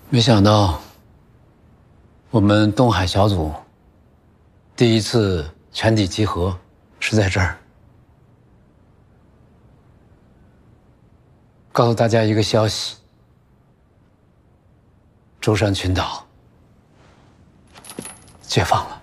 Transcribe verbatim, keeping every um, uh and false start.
没想到，我们东海小组第一次全体集合是在这儿。告诉大家一个消息：舟山群岛解放了。